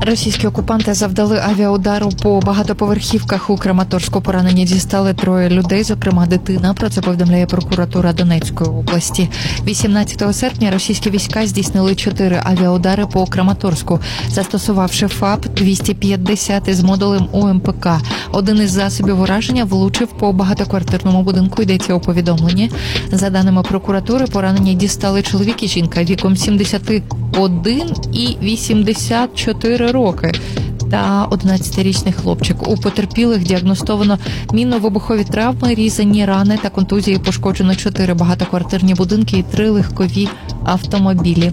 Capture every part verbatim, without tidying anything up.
Російські окупанти завдали авіаудару по багатоповерхівках у Краматорську. Поранені дістали троє людей, зокрема дитина. Про це повідомляє прокуратура Донецької області. вісімнадцятого серпня російські війська здійснили чотири авіаудари по Краматорську, застосувавши ФАП двісті п'ятдесят із модулем У Ем Пе Ка. Один із засобів ураження влучив по багатоквартирному будинку, йдеться у повідомленні. За даними прокуратури, поранені дістали чоловік і жінка віком сімдесят один і вісімдесят чотири роки та одинадцятирічний хлопчик. У потерпілих діагностовано мінно-вибухові травми, різані рани та контузії, пошкоджено чотири багатоквартирні будинки і три легкові автомобілі.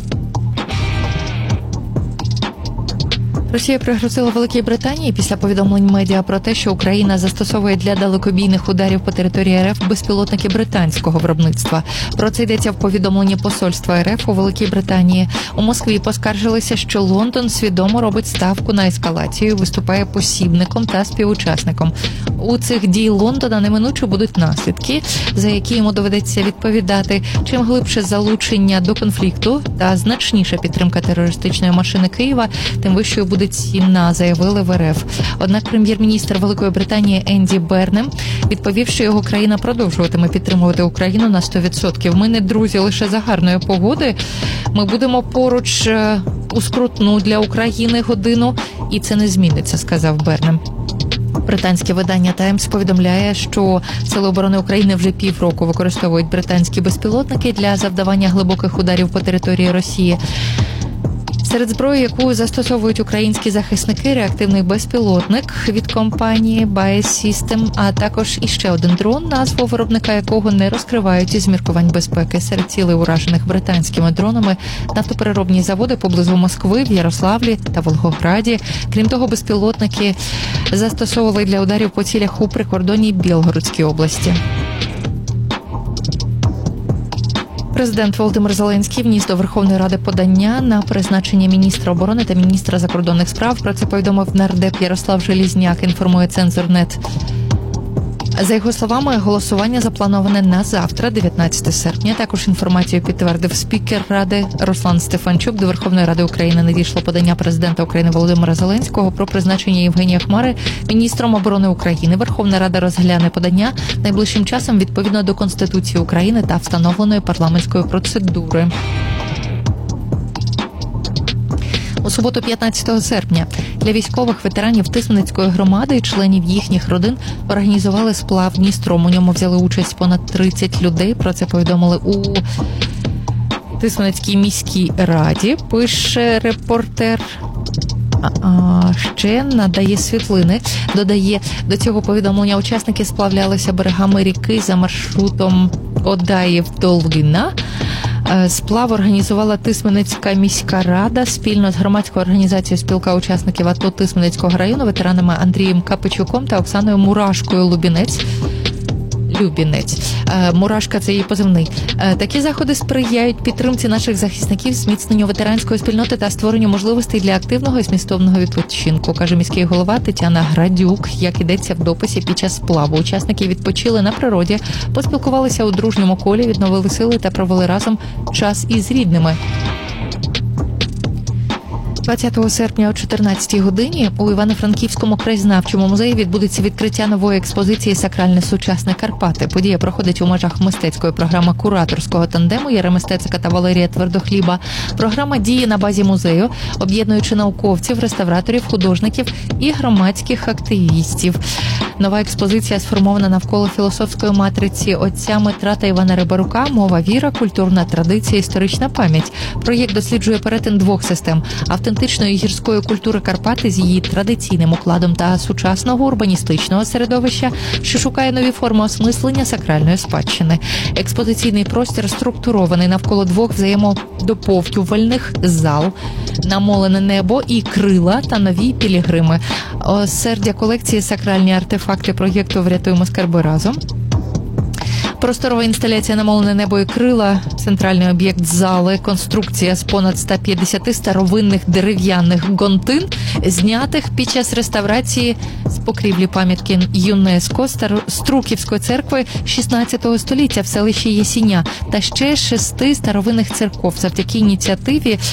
Росія пригрозила Великій Британії після повідомлень медіа про те, що Україна застосовує для далекобійних ударів по території Ер Еф безпілотники британського виробництва. Про це йдеться в повідомленні посольства Ер Еф у Великій Британії. У Москві поскаржилися, що Лондон свідомо робить ставку на ескалацію, виступає посібником та співучасником. У цих дій Лондона неминуче будуть наслідки, за які йому доведеться відповідати. Чим глибше залучення до конфлікту та значніша підтримка терористичної машини Києва, тим вищою буде ціна, заявили в Ер Еф. Однак прем'єр-міністр Великої Британії Енді Бернем відповів, що його країна продовжуватиме підтримувати Україну на сто відсотків. Ми не друзі лише за гарної погоди. Ми будемо поруч у скрутну для України годину, і це не зміниться, сказав Бернем. Британське видання «Таймс» повідомляє, що Сили оборони України вже півроку використовують британські безпілотники для завдавання глибоких ударів по території Росії. Серед зброї, яку застосовують українські захисники, реактивний безпілотник від компанії Bae System, а також іще один дрон, назву виробника якого не розкривають із міркувань безпеки. Серед цілей, уражених британськими дронами, нафтопереробні заводи поблизу Москви, в Ярославлі та Волгограді. Крім того, безпілотники застосовували для ударів по цілях у прикордонній Білгородській області. Президент Володимир Зеленський вніс до Верховної Ради подання на призначення міністра оборони та міністра закордонних справ. Про це повідомив нардеп Ярослав Желізняк, інформує Цензор.нет. За його словами, голосування заплановане на завтра, дев'ятнадцятого серпня. Також інформацію підтвердив спікер Ради Руслан Стефанчук. До Верховної Ради України надійшло подання президента України Володимира Зеленського про призначення Євгенія Хмари міністром оборони України. Верховна Рада розгляне подання найближчим часом відповідно до Конституції України та встановленої парламентської процедури. У суботу, п'ятнадцятого серпня, для військових ветеранів Тисменецької громади і членів їхніх родин організували сплав Дністром. У ньому взяли участь понад тридцять людей. Про це повідомили у Тисменецькій міській раді, пише репортер. А ще надає світлини. Додає, до цього повідомлення учасники сплавлялися берегами ріки за маршрутом Одаїв-Долгина. Сплав організувала Тисменецька міська рада спільно з громадською організацією «Спілка учасників АТО Тисменецького району», ветеранами Андрієм Капичуком та Оксаною Мурашкою Лубінець. Любінець. Мурашка – це її позивний. Такі заходи сприяють підтримці наших захисників, зміцненню ветеранської спільноти та створенню можливостей для активного і змістовного відпочинку, каже міський голова Тетяна Градюк, як ідеться в дописі під час сплаву. Учасники відпочили на природі, поспілкувалися у дружньому колі, відновили сили та провели разом час із рідними. двадцятого серпня о чотирнадцятій годині у Івано-Франківському краєзнавчому музеї відбудеться відкриття нової експозиції «Сакральне сучасне Карпати». Подія проходить у межах мистецької програми кураторського тандему Яреми Стецика та Валерія Твердохліба. Програма діє на базі музею, об'єднуючи науковців, реставраторів, художників і громадських активістів. Нова експозиція сформована навколо філософської матриці отця Митра та Івана Рибарука «Мова, віра, культурна традиція, історична пам'ять». Проєкт досліджує перетин двох систем – автентичної гірської культури Карпати з її традиційним укладом та сучасного урбаністичного середовища, що шукає нові форми осмислення сакральної спадщини. Експозиційний простір структурований навколо двох взаємодоповнювальних зал – намолене небо і крила та нові пілігрими. Осердя колекції сакральні артефакти проєкту «Врятуємо скарби разом». Просторова інсталяція «Намолене небо і крила», центральний об'єкт зали, конструкція з понад ста п'ятдесяти старовинних дерев'яних гонтин, знятих під час реставрації з покрівлі пам'ятки ЮНЕСКО Струківської церкви шістнадцятого століття в селищі Єсіня та ще шести старовинних церков. Завдяки ініціативі